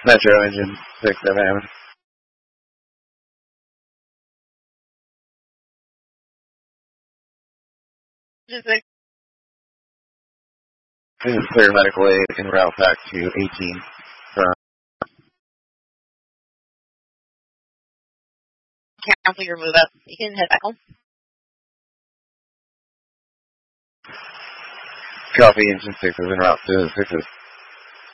Metro engine 6 FM. Engine 6. This is clear medical aid en route back to 18. Cancel your move up. You can head back home. Copy, engine 6 is en route to 6 is